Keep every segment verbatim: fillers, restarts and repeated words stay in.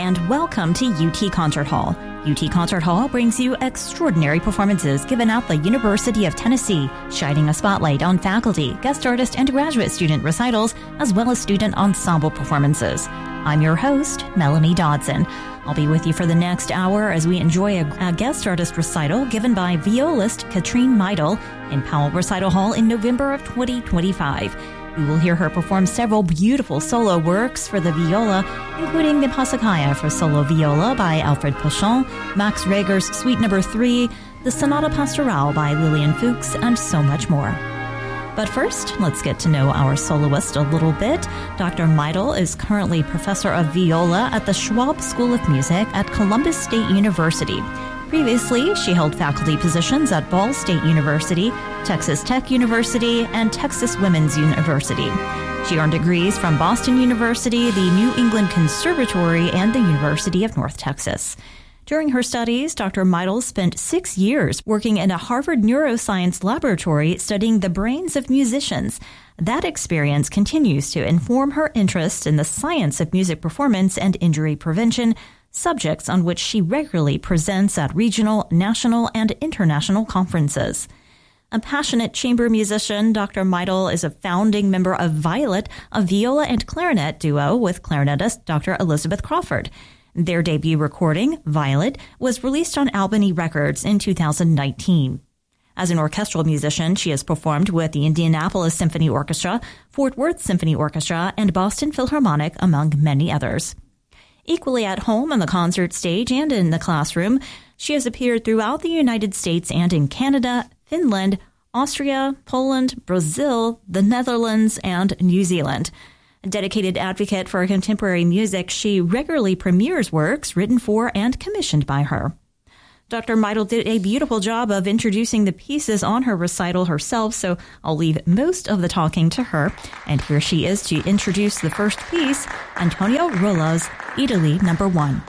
and welcome to U T Concert Hall. U T Concert Hall brings you extraordinary performances given at the University of Tennessee, shining a spotlight on faculty, guest artist, and graduate student recitals, as well as student ensemble performances. I'm your host, Melanie Dodson. I'll be with you for the next hour as we enjoy a, a guest artist recital given by violist Katrine Meidel in Powell Recital Hall in November of twenty twenty-five. We will hear her perform several beautiful solo works for the viola, including the Passacaglia for solo viola by Alfred Pochon, Max Reger's Suite Number three, the Sonata Pastorale by Lillian Fuchs, and so much more. But first, let's get to know our soloist a little bit. Doctor Meidel is currently professor of viola at the Schwab School of Music at Columbus State University. Previously, she held faculty positions at Ball State University, Texas Tech University, and Texas Women's University. She earned degrees from Boston University, the New England Conservatory, and the University of North Texas. During her studies, Doctor Meidel spent six years working in a Harvard neuroscience laboratory studying the brains of musicians. That experience continues to inform her interest in the science of music performance and injury prevention, subjects on which she regularly presents at regional, national, and international conferences. A passionate chamber musician, Doctor Meidel is a founding member of Violet, a viola and clarinet duo with clarinetist Doctor Elizabeth Crawford. Their debut recording, Violet, was released on Albany Records in two thousand nineteen. As an orchestral musician, she has performed with the Indianapolis Symphony Orchestra, Fort Worth Symphony Orchestra, and Boston Philharmonic, among many others. Equally at home on the concert stage and in the classroom, she has appeared throughout the United States and in Canada, Finland, Austria, Poland, Brazil, the Netherlands, and New Zealand. A dedicated advocate for contemporary music, she regularly premieres works written for and commissioned by her. Doctor Meidel did a beautiful job of introducing the pieces on her recital herself, so I'll leave most of the talking to her. And here she is to introduce the first piece, Antonio Rolla's Italy Number One.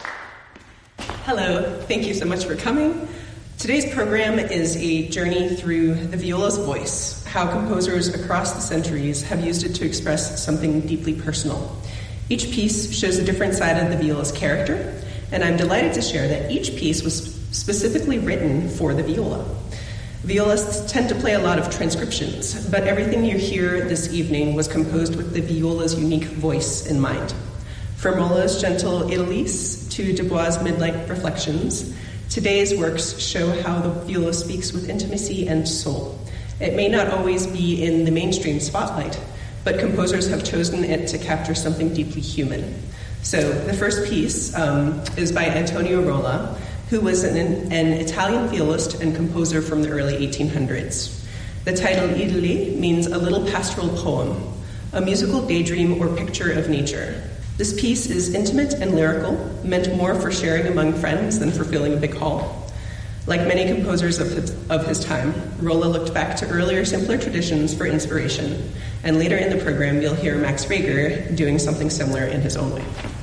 Hello, thank you so much for coming. Today's program is a journey through the viola's voice, how composers across the centuries have used it to express something deeply personal. Each piece shows a different side of the viola's character, and I'm delighted to share that each piece was specifically written for the viola. Violists tend to play a lot of transcriptions, but everything you hear this evening was composed with the viola's unique voice in mind. From Rolla's gentle Idilise to Dubois' Midnight Reflections, today's works show how the viola speaks with intimacy and soul. It may not always be in the mainstream spotlight, but composers have chosen it to capture something deeply human. So the first piece um, is by Antonio Rolla, who was an, an Italian violist and composer from the early eighteen hundreds. The title Idili means a little pastoral poem, a musical daydream or picture of nature. This piece is intimate and lyrical, meant more for sharing among friends than for filling a big hall. Like many composers of his, of his time, Rolla looked back to earlier, simpler traditions for inspiration, and later in the program you'll hear Max Reger doing something similar in his own way.